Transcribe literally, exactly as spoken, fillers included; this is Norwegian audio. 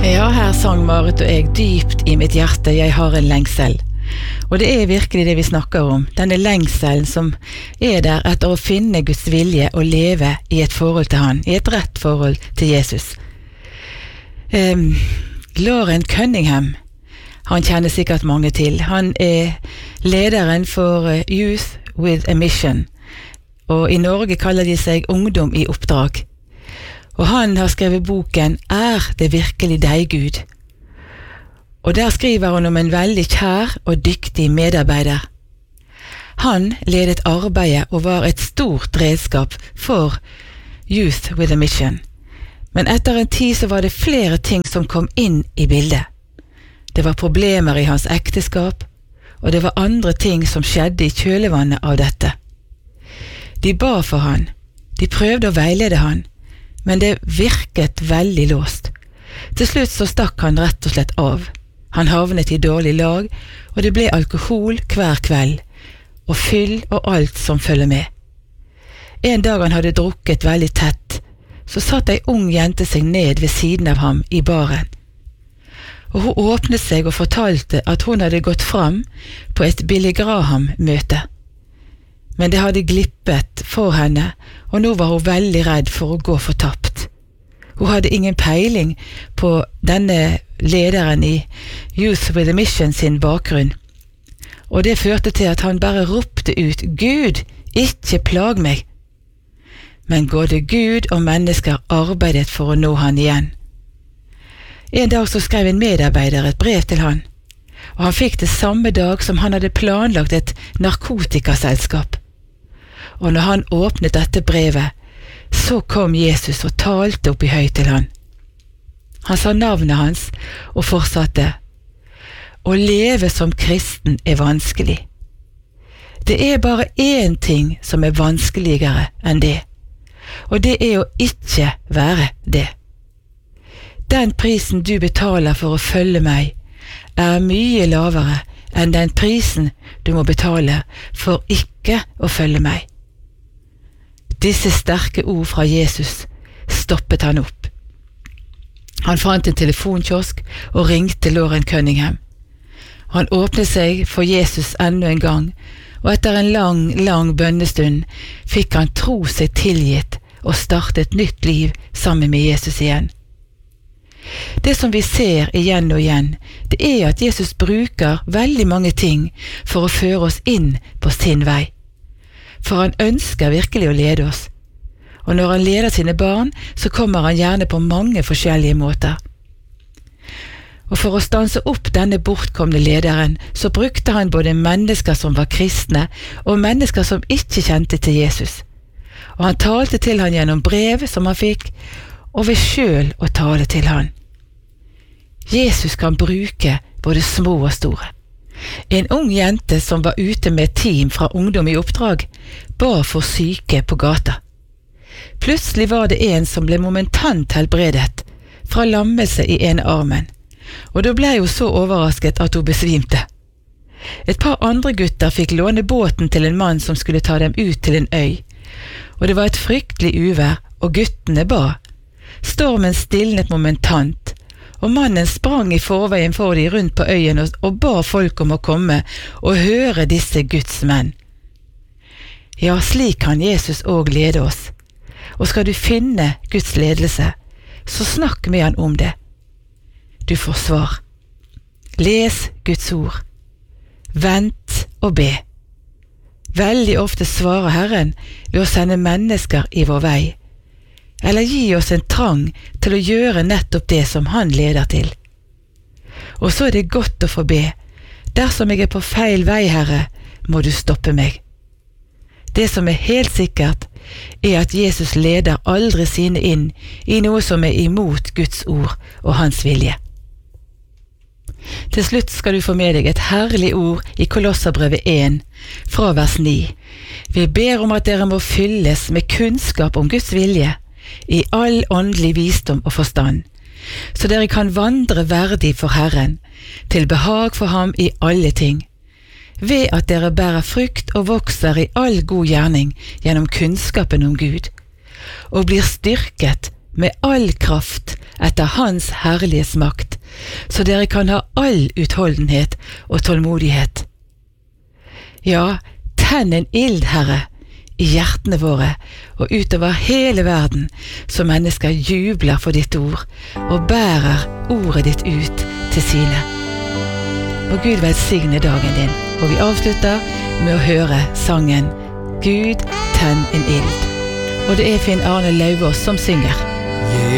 Ja, her sang Marit og jeg dypt i mitt hjerte, jeg har en lengsel. Og det er virkelig det vi snakker om, denne lengselen som er der etter å finne Guds vilje og leve i et forhold til han, i et rett forhold til Jesus. Um, Lauren Cunningham, han kjenner sikkert mange til. Han er lederen for Youth with a Mission, og i Norge kaller de seg Ungdom i oppdrag. Og han har skrevet boken «Er det virkelig deg, Gud?» Og der skriver han om en veldig kjær og dyktig medarbeider. Han ledet arbeidet og var et stort redskap for Youth with a Mission. Men etter en tid så var det flere ting som kom inn i bildet. Det var problemer i hans ekteskap, og det var andre ting som skjedde i kjølevannet av dette. De ba for han, de prøvde å veilede han, men det virket veldig låst. Til slutt så stakk han rett og slett av. Han havnet i dårlig lag, og det ble alkohol hver kveld, og fyll og alt som følger med. En dag han hadde drukket veldig tett, så satt ei ung jente seg ned ved siden av ham i baren. Og hun åpnet seg og fortalte at hun hadde gått fram på et Billy Graham-møte. Men det hadde glippet for henne, og nå var hun veldig redd for å gå fortapt. Hun hadde ingen peiling på denne lederen i Youth with a Mission sin bakgrunn, og det førte til at han bare ropte ut, «Gud, ikke plag meg!» Men både Gud og mennesker arbeidet for å nå han igjen. En dag så skrev en medarbeider et brev til han, og han fikk det samme dag som han hadde planlagt et narkotikaselskap. Og når han åpnet dette brevet, så kom Jesus og talte opp i høy til han. Han sa navnet hans og fortsatte, «Å leve som kristen er vanskelig. Det er bare én ting som er vanskeligere enn det, og det er å ikke være det. Den prisen du betaler for å følge meg, er mye lavere enn den prisen du må betale for ikke å følge meg.» Disse sterke ord fra Jesus stoppet han opp. Han fant en telefonkiosk og ringte Lauren Cunningham. Han åpnet seg for Jesus enda en gang, og etter en lang, lang bønnestund fikk han tro seg tilgitt og starte et nytt liv sammen med Jesus igjen. Det som vi ser igjen og igjen, det er at Jesus bruker veldig mange ting for å føre oss inn på sin vei. For han ønsker virkelig å lede oss. Og når han leder sine barn, så kommer han gjerne på mange forskjellige måter. Og for å stanse opp denne bortkomne lederen, så brukte han både mennesker som var kristne, og mennesker som ikke kjente til Jesus. Og han talte til han gjennom brev som han fikk, og ved selv å tale til han. Jesus kan bruke både små og store. En ung jente som var ute med et team fra Ungdom i oppdrag, ba for syke på gata. Plutselig var det en som ble momentant helbredet fra lammelse i ene armen, og da ble hun så overrasket at hun besvimte. Et par andre gutter fikk låne båten til en mann som skulle ta dem ut til en øy, og det var et fryktelig uvær, og guttene ba. Stormen stilnet momentant, og mannen sprang i forveien for de rundt på øyen og, og ba folk om å komme og høre disse Guds menn. Ja, slik kan Jesus også lede oss. Og skal du finne Guds ledelse, så snakk med han om det. Du får svar. Les Guds ord. Vent og be. Veldig ofte svarer Herren ved å sende mennesker i vår vei, eller gi oss en trang til å gjøre nettopp det som han leder til. Og så er det godt å få be. Dersom jeg er på feil vei, Herre, må du stoppe meg. Det som er helt sikkert, er at Jesus leder aldri sine inn i noe som er imot Guds ord og hans vilje. Til slutt skal du få med deg et herlig ord i Kolosserbrevet én, fra vers ni. Vi ber om at dere må fylles med kunnskap om Guds vilje, i all åndelig visdom og forstand, så dere kan vandre verdig for Herren, til behag for ham i alle ting, ved at dere bærer frukt og vokser i all god gjerning gjennom kunnskapen om Gud, og blir styrket med all kraft etter hans herlighets makt, så dere kan ha all utholdenhet og tålmodighet. Ja, tenn en ild, Herre, i hjertene våre og utover hele verden, så mennesker jubler for ditt ord og bærer ordet ditt ut til sine. Og Gud velsigne dagen din, og vi avslutter med å høre sangen Gud, tenn en ild. Og det er Finn Arne Lauvås som synger.